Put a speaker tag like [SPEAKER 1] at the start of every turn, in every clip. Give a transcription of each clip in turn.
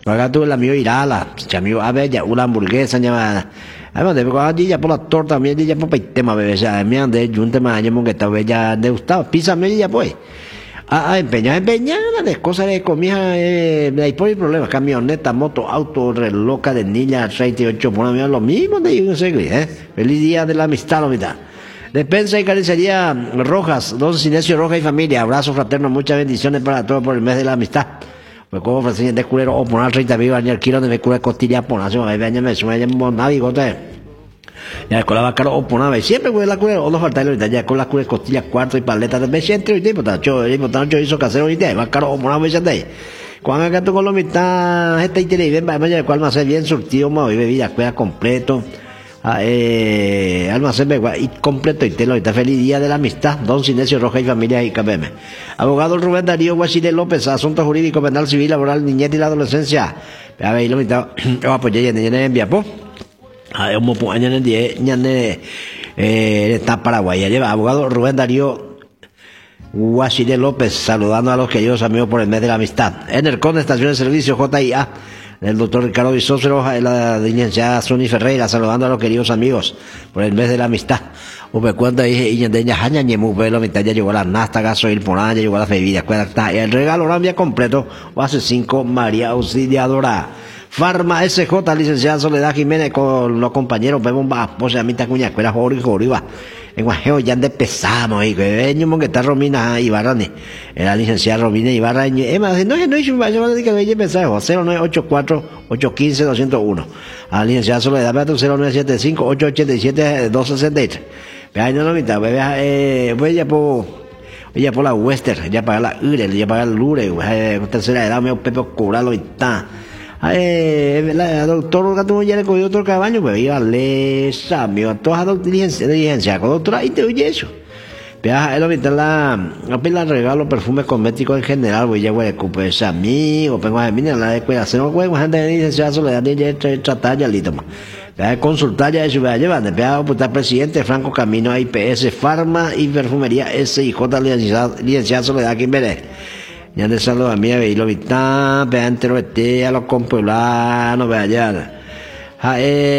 [SPEAKER 1] Acá tuve el amigo Irala, amigo Abella, una hamburguesa llamada. Además, de allí ya por la torta, también ya por el tema, bebé, o sea, me ande, yo un tema, yo que estaba ya de gustado, pizza, me ya pues. Empeñada de cosas de comida, de ahí por el problema, camioneta, moto, auto, reloj, cadenilla, 38, por lo mismo de un segre, Feliz día de la amistad, la mitad. Despensa y carnicería Rojas, don Sinesio Rojas y familia, abrazo fraterno, muchas bendiciones para todos por el mes de la amistad. Pues como ofrecen de culero o poner 30 mil bañar kilo de me cura costilla poner, se me baña me suma ya nadie gote. Ya con la vaca o ponaba y siempre con la cura o no falta ahorita ya con la cura costilla cuarto y paleta de centro y tipo tacho hizo casero y de vaca o ponaba ya de. Cuando acá tú con la mitad esta y tiene bien vaya el cual más bien surtido más bebida cuida completo. Almacén y completo y te lo está feliz día de la amistad don Sinesio Rojas y familia y KPM abogado Rubén Darío Guachile López asuntos jurídicos penal civil laboral niñez y la adolescencia a ver lo mitad apoyé en envía po un poco año en 10 ñane está Paraguay ya lleva abogado Rubén Darío Guachile López saludando a los queridos amigos por el mes de la amistad en el CON estación de servicio JIA el doctor Ricardo Bisócero, la licenciada Sony Ferreira, saludando a los queridos amigos por el mes de la amistad. Upe cuenta dije, y de ñajaña ñemu, pero la mitad ya llegó la nasta, gasoil, porán, ya llegó la bebida, el regalo rambia completo, base 5, María Auxiliadora. Farma SJ, licenciada Soledad Jiménez, con los compañeros, vemos más, pues a mí te cuña, escuela, joriba. En Guajeo ya empezamos ahí, que está Romina Ibarra, la licenciada Romina Ibarra, no, que voy a empezar, 0984-815-201. A la licenciada Soledad, 0975-887-263. Pero ahí no lo mitad, voy ya por la Western, ya para la UREL, ya para el Lure, tercera edad, me Pepe curarlo y está. La doctor Gato ya le cogió otro caballo, pues iba a leer, amigo, todas las diligencias, con doctora, y te oye eso. Pero él ahorita la regalo perfumes cosméticos en general, pues ya voy a ocupar ese amigo, pero a mí la de cuidar, se no puede gente de licenciada Soledad, ya tratar ya listo, más. Consultar ya eso, voy a llevar, después a apuntar presidente Franco Camino a IPS, Farma y Perfumería SIJ, licenciada Soledad, aquí veré. Ya de saludo a mí, y lo vitan, vean a los compueblanos, vean ya. Ya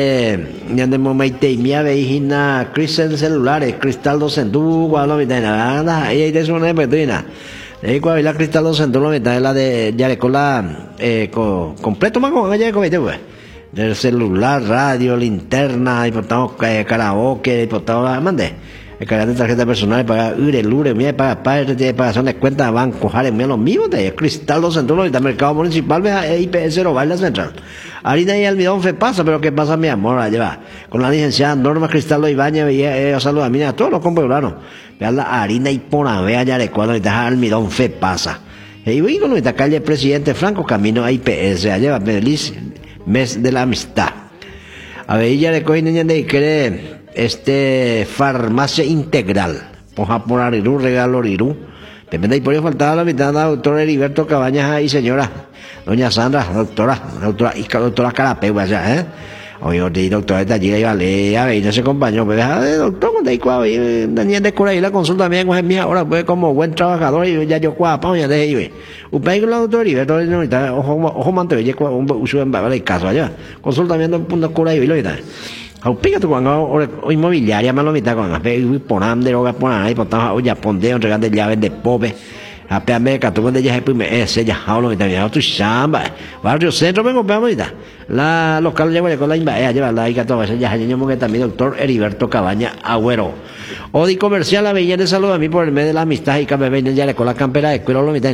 [SPEAKER 1] de momento, y mía veijina, cristal celulares, cristal 200, lo vitan, nada, ahí de eso no es petrina. Ahí cuando la cristal 200, lo vitan, la de, ya le con la, completo más con ella, pues. Del celular, radio, linterna, y portamos karaoke, y portamos, mande. El cargar de tarjeta personal para Lure, mira, para pagación de cuenta de banco, Jare, mira, lo mismo de Cristal 201, y mercado municipal, ve IPS 0, baila central. Harina y almidón fe pasa, pero ¿qué pasa, mi amor? La lleva con la licenciada Norma Cristal Ibañez, veía, saluda, mira, a todos los compueblanos. Vean la harina y ponavea, ya le cuadro, y deja almidón fe pasa. Y voy con esta calle Presidente Franco, camino a IPS, lleva feliz mes de la amistad. A ver, ya le coge niña de que farmacia integral, poja por Arirú, regalo Arirú. Depende y por eso faltaba la mitad la doctora Heriberto Cabañas y señora, doña Sandra, doctora Carapegua allá, Oye, doctora esta allí iba a leer, a ver, no se acompañó, pues, doctor, cuando hay cuadro, Daniel de cura y la consulta mía con mía, ahora pues como buen trabajador, y ya yo cuadro, ya dejé ir. Usted con la doctora Heriberto, ojo manto, y un uso en el caso allá, consulta viendo un punto cura y lo y tal. Pígate cuando inmobiliaria más lo mitad con poner droga poner ahí portamos ya pondé entregando llaves de pobre a peame que tú de ya ese ya hablo mitad ya tu chamba barrio centro vengo peame mitad la local lleva con la invea lleva la y que todo eso ya yo que también doctor Heriberto Cabaña Agüero Odi comercial la belleza de salud a mí por el mes de la amistad y que me ven ya le con la campera de cuero lo mitad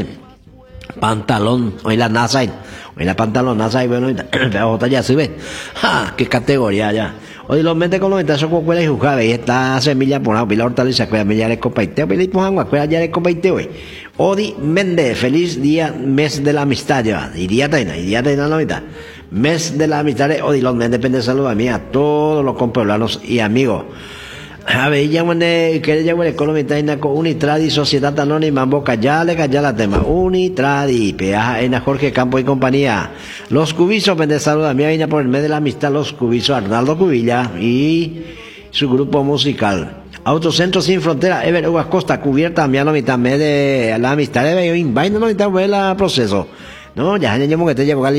[SPEAKER 1] pantalón hoy la NASA hoy la pantalón NASA y bueno otra ya sube qué categoría ya hoy los mete con los metazos con cuela y juzgada y esta semilla por la pila hortaliza cuela me ya le copaiteo pila y pojangua cuela ya le copaiteo Odi Méndez feliz día mes de la amistad ya y día taina la mitad mes de la amistad Odi los Méndez depende de salud a mí a todos los compueblanos y amigos. A ver, ya que ya huele con Unitradi, Sociedad Anónima, Boca, ya la tema. Unitradi, peaja en Jorge Campo y compañía. Los Cubizos, vende saluda a mí, viene por el mes de la amistad, los Cubizos, Arnaldo Cubilla y su grupo musical. Autocentro Sin Frontera, Ever Uvas Costa, cubierta, mi la mitad, mes de la amistad, vaina, la mitad, proceso. No, ya, que te llevo